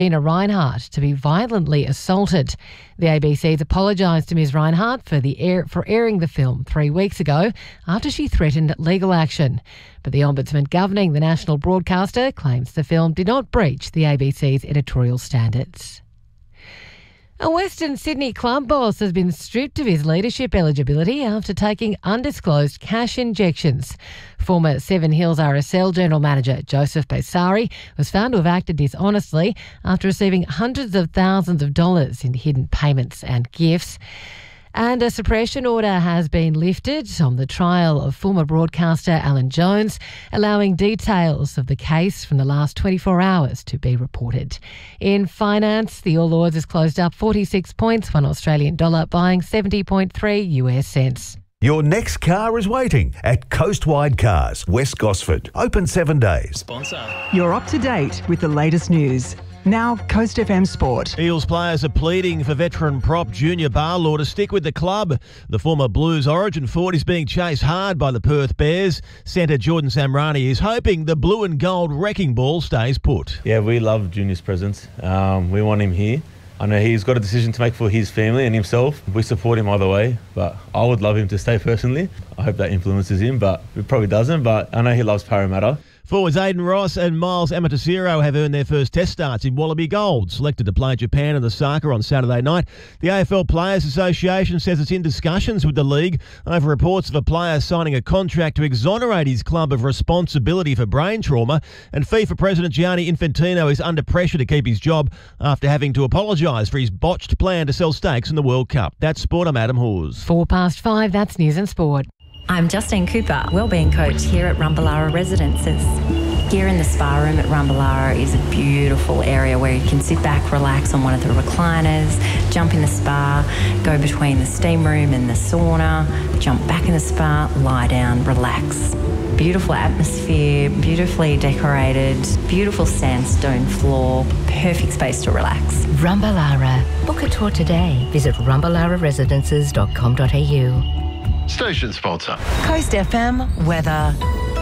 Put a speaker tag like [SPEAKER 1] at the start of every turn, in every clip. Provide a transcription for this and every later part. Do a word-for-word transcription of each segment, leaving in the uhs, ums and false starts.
[SPEAKER 1] Gina Rinehart to be violently assaulted. The A B C's apologised to Miz Rinehart for the air, for airing the film three weeks ago after she threatened legal action. But the Ombudsman governing the national broadcaster claims the film did not breach the A B C's editorial standards. A Western Sydney club boss has been stripped of his leadership eligibility after taking undisclosed cash injections. Former Seven Hills R S L General Manager Joseph Besari was found to have acted dishonestly after receiving hundreds of thousands of dollars in hidden payments and gifts. And a suppression order has been lifted on the trial of former broadcaster Alan Jones, allowing details of the case from the last twenty-four hours to be reported. In finance, the All Ords has closed up forty-six points, one Australian dollar, buying seventy point three U S cents.
[SPEAKER 2] Your next car is waiting at Coastwide Cars, West Gosford. Open seven days.
[SPEAKER 3] Sponsor.
[SPEAKER 4] You're up to date with the latest news. Now, Coast F M Sport.
[SPEAKER 5] Eels players are pleading for veteran prop Junior Barlaw to stick with the club. The former Blues Origin forward is being chased hard by the Perth Bears. Centre Jordan Samrani is hoping the blue and gold wrecking ball stays put.
[SPEAKER 6] Yeah, we love Junior's presence. Um, we want him here. I know he's got a decision to make for his family and himself. We support him either way, but I would love him to stay personally. I hope that influences him, but it probably doesn't. But I know he loves Parramatta.
[SPEAKER 5] Forwards Aidan Ross and Miles Amatasiro have earned their first test starts in Wallaby Gold. Selected to play Japan and the Osaka on Saturday night, the A F L Players Association says it's in discussions with the league over reports of a player signing a contract to exonerate his club of responsibility for brain trauma, and FIFA President Gianni Infantino is under pressure to keep his job after having to apologise for his botched plan to sell stakes in the World Cup. That's Sport, I'm Adam Hawes.
[SPEAKER 1] Four past five, that's News and Sport.
[SPEAKER 7] I'm Justine Cooper, Wellbeing Coach here at Rumballara Residences. Here in the spa room at Rumballara is a beautiful area where you can sit back, relax on one of the recliners, jump in the spa, go between the steam room and the sauna, jump back in the spa, lie down, relax. Beautiful atmosphere, beautifully decorated, beautiful sandstone floor, perfect space to relax.
[SPEAKER 8] Rumballara. Book a tour today. Visit rumballara residences dot com dot a u.
[SPEAKER 9] Station sponsor.
[SPEAKER 4] Coast F M weather.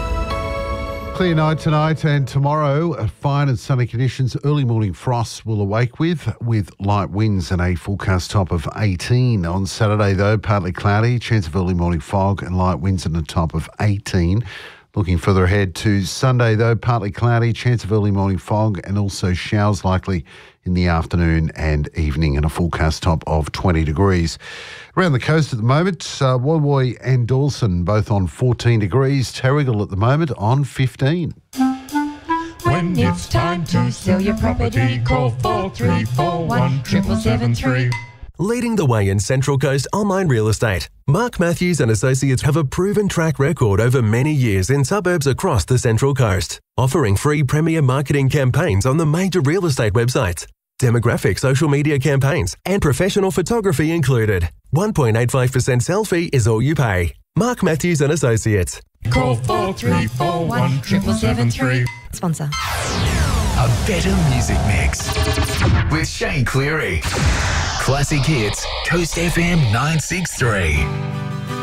[SPEAKER 10] Clear night tonight and tomorrow. uh, Fine and sunny conditions. Early morning frosts will awake with, with light winds and a forecast top of eighteen. On Saturday, though, partly cloudy, chance of early morning fog and light winds and a top of eighteen. Looking further ahead to Sunday, though, partly cloudy, chance of early morning fog and also showers likely in the afternoon and evening, and a forecast top of twenty degrees. Around the coast at the moment, uh, Woy Woy and Dawson both on fourteen degrees. Terrigal at the moment on fifteen.
[SPEAKER 11] When it's time to sell your property, call four three four one, seven seven three.
[SPEAKER 12] Leading the way in Central Coast online real estate, Mark Matthews and Associates have a proven track record over many years in suburbs across the Central Coast, offering free premier marketing campaigns on the major real estate websites, demographic social media campaigns, and professional photography included. one point eight five percent sell fee is all you pay. Mark Matthews and Associates.
[SPEAKER 11] Call four three four one, seven seven three.
[SPEAKER 7] Sponsor.
[SPEAKER 9] A better music mix with Shane Cleary. Classic hits, Coast F M nine six three.